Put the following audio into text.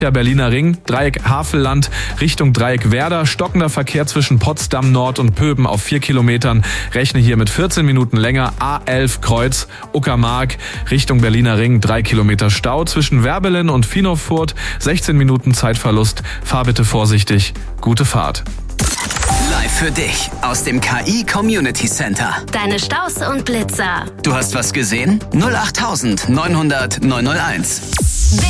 Berliner Ring, Dreieck Havelland Richtung Dreieck Werder, stockender Verkehr zwischen Potsdam Nord und Pöben auf 4 Kilometern, rechne hier mit 14 Minuten länger, A11 Kreuz, Uckermark Richtung Berliner Ring, 3 Kilometer Stau, zwischen Werbelen und Finofurt, 16 Minuten Zeitverlust, fahr bitte vorsichtig, gute Fahrt. Live für dich aus dem KI Community Center. Deine Staus und Blitzer. Du hast was gesehen? 08900 901.